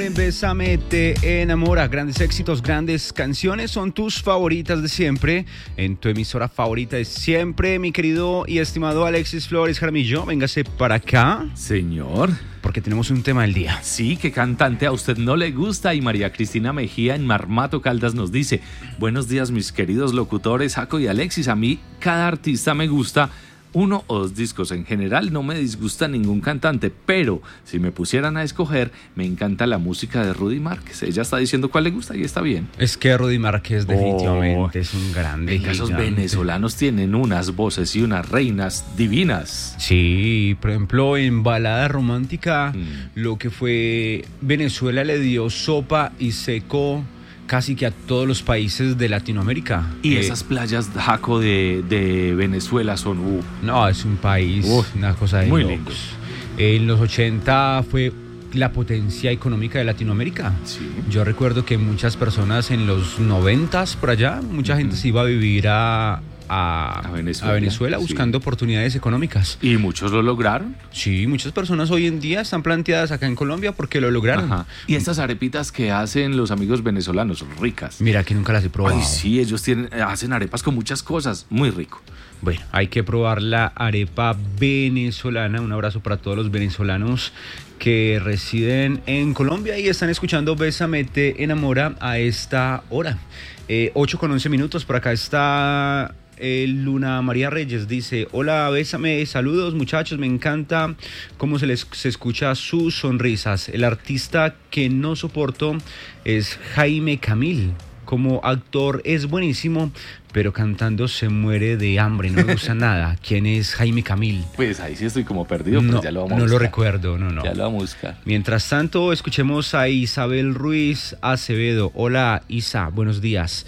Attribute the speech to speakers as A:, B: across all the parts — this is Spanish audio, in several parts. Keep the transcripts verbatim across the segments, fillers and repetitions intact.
A: Bésame te enamora, grandes éxitos, grandes canciones son tus favoritas de siempre, en tu emisora favorita de siempre, mi querido y estimado Alexis Flores Jaramillo, véngase para acá.
B: Señor.
A: Porque tenemos un tema del día.
B: Sí, ¿qué cantante a usted no le gusta? Y María Cristina Mejía en Marmato Caldas nos dice: buenos días mis queridos locutores, Jaco y Alexis, a mí cada artista me gusta, uno o dos discos. En general no me disgusta ningún cantante, pero si me pusieran a escoger, me encanta la música de Rudy Márquez. Ella está diciendo cuál le gusta y está bien.
A: Es que Rudy Márquez definitivamente oh, es un grande.
B: Venga, esos venezolanos tienen unas voces y unas reinas divinas.
A: Sí, por ejemplo, en balada romántica, mm. lo que fue Venezuela le dio sopa y secó casi que a todos los países de Latinoamérica.
B: Y
A: eh,
B: esas playas, Jaco, de, de Venezuela son... Uh,
A: no, es un país, uh, una cosa de
B: muy
A: locos.
B: lindo.
A: En los ochenta fue la potencia económica de Latinoamérica.
B: Sí.
A: Yo recuerdo que muchas personas en los noventas por allá, mucha uh-huh. gente se iba a vivir a... A, a Venezuela, a Venezuela buscando sí. oportunidades económicas.
B: ¿Y muchos lo lograron?
A: Sí, muchas personas hoy en día están planteadas acá en Colombia porque lo lograron.
B: Ajá. Y estas arepitas que hacen los amigos venezolanos son ricas.
A: Mira que nunca las he probado.
B: Ay, sí, ellos tienen, hacen arepas con muchas cosas, muy rico.
A: Bueno, hay que probar la arepa venezolana. Un abrazo para todos los venezolanos que residen en Colombia y están escuchando Bésame te enamora a esta hora. Eh, ocho con once minutos, por acá está... Eh, Luna María Reyes dice: hola, bésame, saludos muchachos, me encanta cómo se les se escucha sus sonrisas. El artista que no soporto es Jaime Camil. Como actor es buenísimo, pero cantando se muere de hambre, no me gusta nada. ¿Quién es Jaime Camil?
B: Pues ahí sí estoy como perdido, pero
A: no,
B: ya lo vamos a
A: no
B: buscar.
A: No lo recuerdo, no, no.
B: Ya lo vamos a buscar.
A: Mientras tanto, escuchemos a Isabel Ruiz Acevedo. Hola, Isa, buenos días.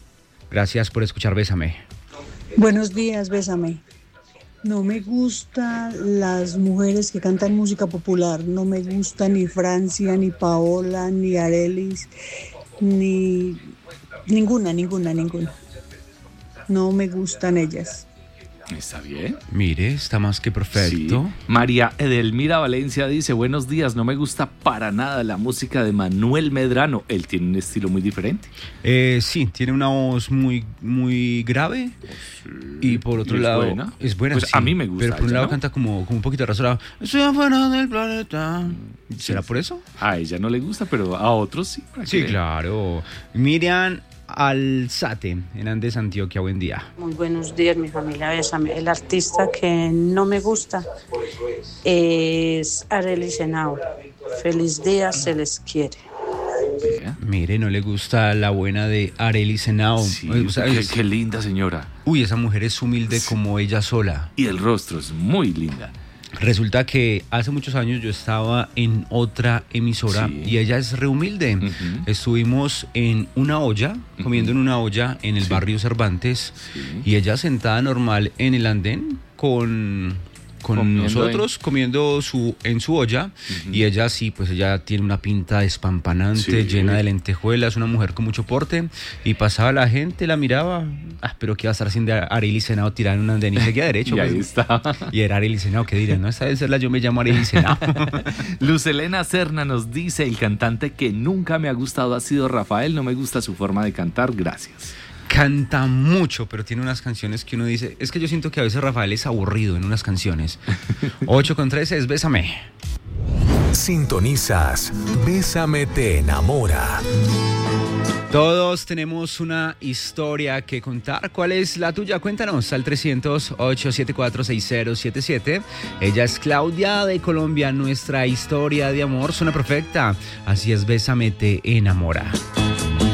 A: Gracias por escuchar Bésame.
C: Buenos días, Bésame. No me gustan las mujeres que cantan música popular. No me gusta ni Francia, ni Paola, ni Arelis, ni... Ninguna, ninguna, ninguna. No me gustan ellas.
B: Está bien.
A: Mire, está más que perfecto.
B: Sí. María Edelmira Valencia dice: buenos días, no me gusta para nada la música de Manuel Medrano. Él tiene un estilo muy diferente.
A: Eh, sí, tiene una voz muy, muy grave. Sí. Y por otro
B: ¿Y es
A: lado,
B: buena?
A: es buena.
B: Pues
A: sí,
B: a mí me gusta.
A: Pero por un lado
B: ¿no?
A: canta como, como un poquito rasurado. Estoy afuera del planeta. ¿Será sí, por eso?
B: A ella no le gusta, pero a otros sí.
A: Sí, claro. Miriam Alzate, en Andes, Antioquia, buen día.
D: Muy buenos días, mi familia, bésame. El artista que no me gusta es Arelis Henao. Feliz día, se les quiere.
A: Mire, no le gusta la buena de Arelis Henao.
B: Sí,
A: o sea,
B: qué,
A: es...
B: qué linda señora.
A: Uy, esa mujer es humilde sí. como ella sola.
B: Y el rostro es muy linda.
A: Resulta que hace muchos años yo estaba en otra emisora sí. y ella es re humilde. Uh-huh. Estuvimos en una olla, comiendo uh-huh. en una olla en el sí. barrio Cervantes sí. y ella sentada normal en el andén con... con comiendo nosotros en... comiendo su, en su olla uh-huh. y ella sí, pues ella tiene una pinta despampanante, sí. llena de lentejuelas, una mujer con mucho porte y pasaba la gente, la miraba, ah, pero qué iba a estar haciendo Arelis Henao tirada en un andén y seguía derecho.
B: y
A: pues,
B: ahí está.
A: Y era Arelis Henao, ¿qué dirían? No, esta debe ser la yo me llamo Arelis Henao.
B: Luz Elena Serna nos dice: el cantante que nunca me ha gustado ha sido Rafael, no me gusta su forma de cantar, gracias.
A: Canta mucho, pero tiene unas canciones que uno dice... Es que yo siento que a veces Rafael es aburrido en unas canciones. ocho con trece es Bésame.
E: Sintonizas Bésame te enamora.
A: Todos tenemos una historia que contar. ¿Cuál es la tuya? Cuéntanos al trescientos, ocho siete cuatro, seis cero siete siete. Ella es Claudia de Colombia. Nuestra historia de amor suena perfecta. Así es, Bésame te enamora.